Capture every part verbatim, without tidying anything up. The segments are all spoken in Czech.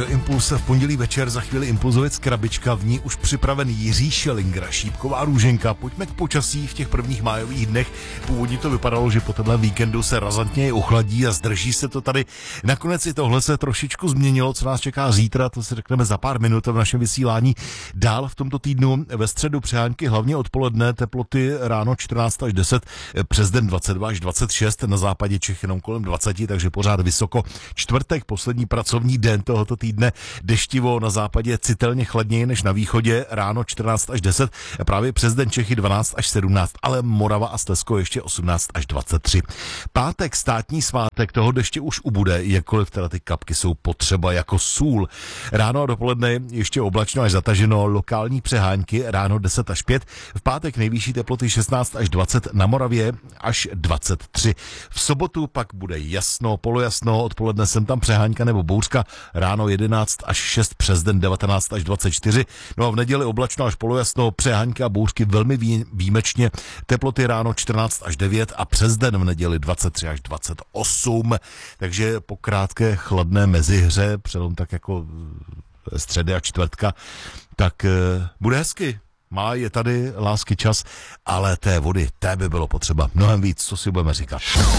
Rádio Impuls v pondělí večer, za chvíli Impulzovic krabička, v ní už připraven Jiří Šelingra, šípková růženka. Pojďme k počasí v těch prvních májových dnech. Původně to vypadalo, že po tomhle víkendu se razantně ochladí a zdrží se to tady. Nakonec i tohle se trošičku změnilo, co nás čeká zítra, to si řekneme za pár minut v našem vysílání. Dál v tomto týdnu ve středu přehánky, hlavně odpoledne, teploty ráno čtrnáct až deset, přes den dvacet dva až dvacet šest, na západě Čech jenom kolem dvacet, takže pořád vysoko. Čtvrtek, poslední pracovní den tohoto týdne, deštivo, na západě citelně chladněji než na východě, ráno čtrnáct až deset, právě přes den Čechy dvanáct až sedmnáct, ale Morava a Slezsko ještě osmnáct až dvacet tři. Pátek, státní svátek, toho deště už ubude, jakkoliv teda ty kapky jsou potřeba jako sůl. Ráno a dopoledne ještě oblačno až zataženo, lokální přehánky, ráno deset až pět, v pátek nejvyšší teploty šestnáct až dvacet, na Moravě až dvacet tři. V sobotu pak bude jasno, polojasno, odpoledne sem tam přehánka nebo bouřka, ráno jedenáct až šest, přes den devatenáct až dvacet čtyři, no a v neděli oblačno až polojasno, přehánka a bouřky velmi výjimečně, teploty ráno čtrnáct až devět a přes den v neděli dvacet tři až dvacet osm, takže po krátké chladné mezihře, přelom tak jako středy a čtvrtka, tak bude hezky. Má je tady lásky čas, ale té vody, té by bylo potřeba mnohem víc, co si budeme říkat.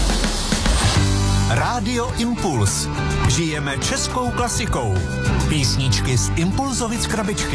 Rádio Impuls. Žijeme českou klasikou. Písničky z Impulzovic krabičky.